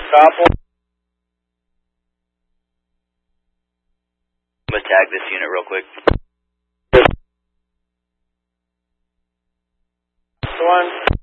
Copy. I'm going to tag this unit real quick. One.